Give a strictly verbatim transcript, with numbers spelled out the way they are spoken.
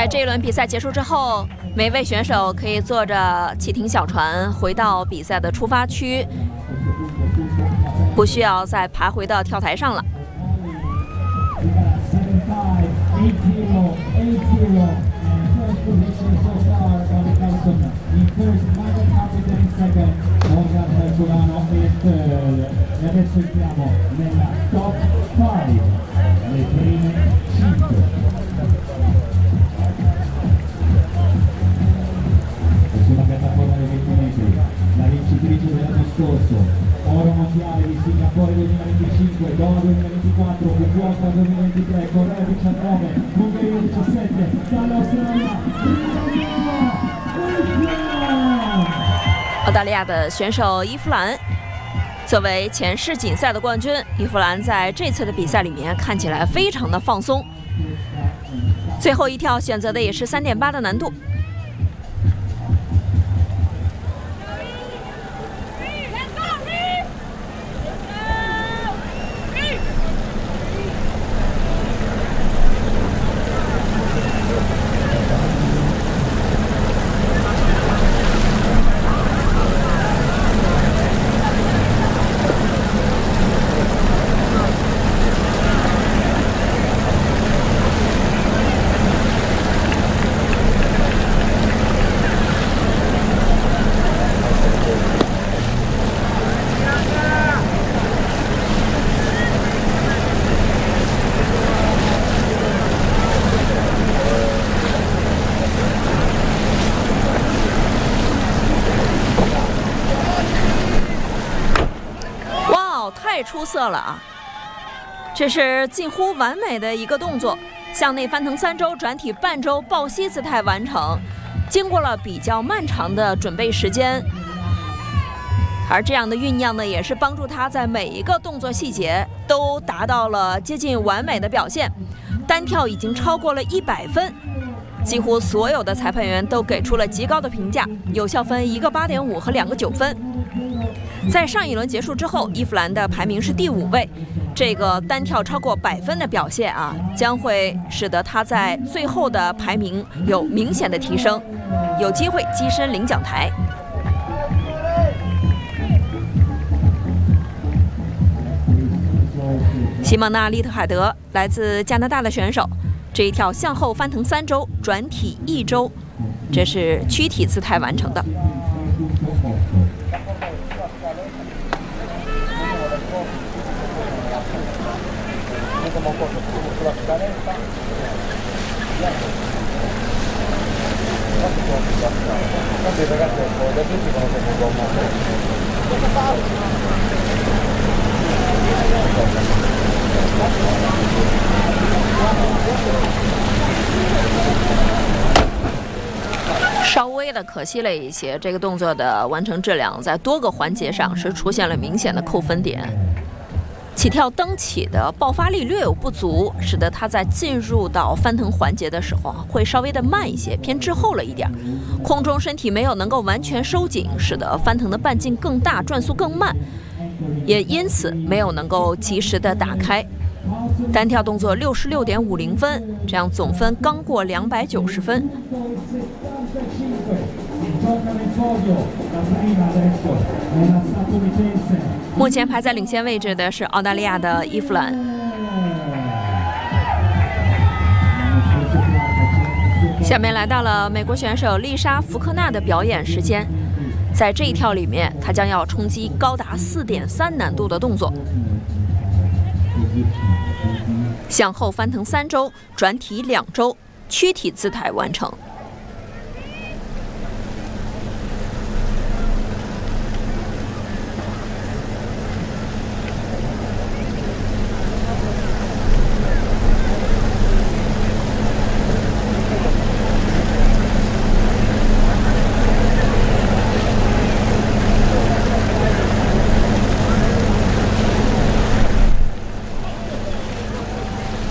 在这一轮比赛结束之后，每位选手可以坐着启艇小船回到比赛的出发区，不需要再爬回到跳台上了。 Oro mondiale di Singapore duemilaventicinque, Doha duemilaventiquattro, Fukuoka duemilaventitré, Corea diciannove, Ungheria diciassette, dall'Australia, 澳大利亚的选手伊夫兰，作为前世锦赛的冠军，伊夫兰在这次的比赛里面看起来非常的放松。最后一跳选择的也是 三点八 的难度。太出色了啊！这是近乎完美的一个动作，向内翻腾三周，转体半周，抱膝姿态完成。经过了比较漫长的准备时间，而这样的酝酿呢，也是帮助他在每一个动作细节都达到了接近完美的表现。单跳已经超过了一百分，几乎所有的裁判员都给出了极高的评价，有效分一个八点五和两个九分。在上一轮结束之后，伊夫兰的排名是第五位，这个单跳超过百分的表现啊，将会使得他在最后的排名有明显的提升，有机会跻身领奖台。西蒙娜·利特海德来自加拿大的选手，这一跳向后翻腾三周，转体一周，这是躯体姿态完成的。稍微的可惜了一些，这个动作的完成质量在多个环节上是出现了明显的扣分点。起跳蹬起的爆发力略有不足，使得他在进入到翻腾环节的时候啊，会稍微的慢一些，偏滞后了一点。空中身体没有能够完全收紧，使得翻腾的半径更大，转速更慢，也因此没有能够及时的打开。单跳动作六十六点五零分，这样总分刚过两百九十分。目前排在领先位置的是澳大利亚的伊夫兰。下面来到了美国选手丽莎·福克纳的表演时间，在这一跳里面，她将要冲击高达 四点三 难度的动作，向后翻腾三周，转体两周，躯体姿态完成。